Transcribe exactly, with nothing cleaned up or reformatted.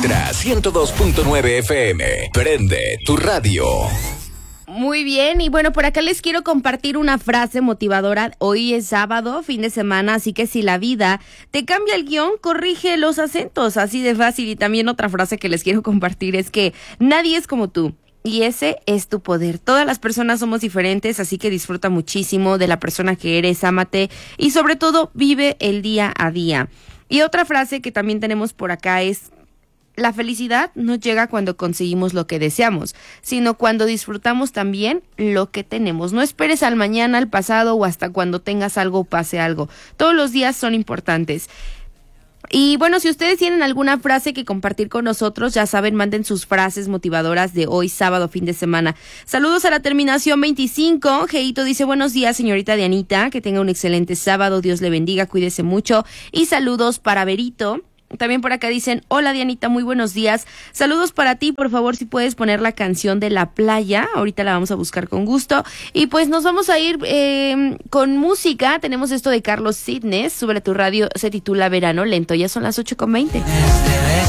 Ultra ciento dos punto nueve F M. Prende tu radio. Muy bien, y bueno, por acá les quiero compartir una frase motivadora. Hoy es sábado, fin de semana, así que si la vida te cambia el guión, corrige los acentos, así de fácil. Y también otra frase que les quiero compartir es que nadie es como tú. Y ese es tu poder. Todas las personas somos diferentes, así que disfruta muchísimo de la persona que eres, ámate y sobre todo vive el día a día. Y otra frase que también tenemos por acá es: la felicidad no llega cuando conseguimos lo que deseamos, sino cuando disfrutamos también lo que tenemos. No esperes al mañana, al pasado o hasta cuando tengas algo o pase algo. Todos los días son importantes. Y bueno, si ustedes tienen alguna frase que compartir con nosotros, ya saben, manden sus frases motivadoras de hoy, sábado, fin de semana. Saludos a la terminación veinticinco. Geito dice: buenos días, señorita Dianita, que tenga un excelente sábado, Dios le bendiga, cuídese mucho. Y saludos para Berito. También por acá dicen: hola Dianita, muy buenos días. Saludos para ti, por favor, si puedes poner la canción de La Playa. Ahorita la vamos a buscar con gusto. Y pues nos vamos a ir eh, con música. Tenemos esto de Carlos Sidney. Sube a tu radio, se titula Verano Lento. Ya son las ocho con veinte.